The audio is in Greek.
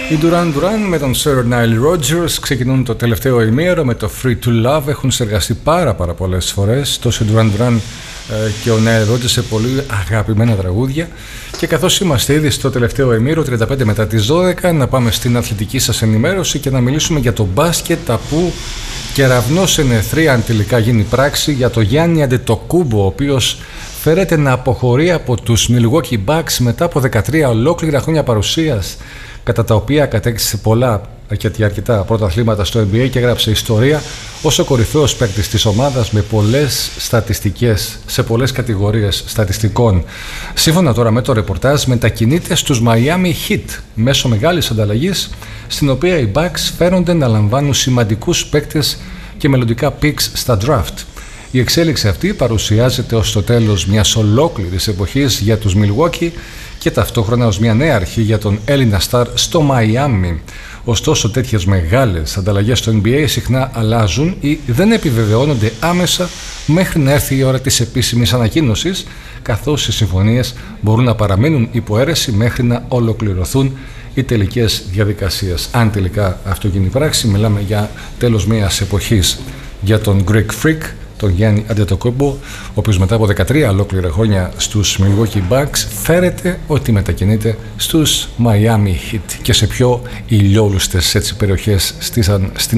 Οι Duran Duran με τον Sir Nile Rodgers ξεκινούν το τελευταίο ημίωρο με το Free to Love. Έχουν συνεργαστεί πάρα πολλές φορές τόσο οι Duran Duran και ο Nile Rodgers σε πολύ αγαπημένα τραγούδια. Και καθώς είμαστε ήδη στο τελευταίο ημίωρο, 35 μετά τις 12, να πάμε στην αθλητική σας ενημέρωση και να μιλήσουμε για το μπάσκετ, που κεραυνός ενεθρεί αν τελικά γίνει πράξη για το Γιάννη Αντετοκούμπο, ο οποίος φέρεται να αποχωρεί από τους Milwaukee Bucks μετά από 13 ολόκληρα χρόνια παρουσίας, κατά τα οποία κατέκτησε πολλά και αρκετά πρωταθλήματα στο NBA και έγραψε ιστορία ως ο κορυφαίος παίκτης της ομάδας με πολλές στατιστικές σε πολλές κατηγορίες στατιστικών. Σύμφωνα τώρα με το ρεπορτάζ, μετακινείται στους Miami Heat μέσω μεγάλης ανταλλαγής, στην οποία οι Bucks φέρονται να λαμβάνουν σημαντικούς παίκτες και μελλοντικά picks στα draft. Η εξέλιξη αυτή παρουσιάζεται ως το τέλος μιας ολόκληρης εποχής για τους Milwaukee και ταυτόχρονα ως μια νέα αρχή για τον Έλληνα στάρ στο Μαϊάμι. Ωστόσο, τέτοιες μεγάλες ανταλλαγές στο NBA συχνά αλλάζουν ή δεν επιβεβαιώνονται άμεσα μέχρι να έρθει η ώρα της επίσημης ανακοίνωσης, καθώς οι συμφωνίες μπορούν να παραμείνουν υπό αίρεση μέχρι να ολοκληρωθούν οι τελικές διαδικασίες. Αν τελικά αυτό γίνει πράξη, μιλάμε για τέλος μιας εποχής για τον Greek Freak, τον Γιάννη Αντετοκούμπο, ο οποίος μετά από 13 ολόκληρα χρόνια στους Milwaukee Bucks φέρεται ότι μετακινείται στους Miami Heat και σε πιο ηλιόλουστες περιοχές στην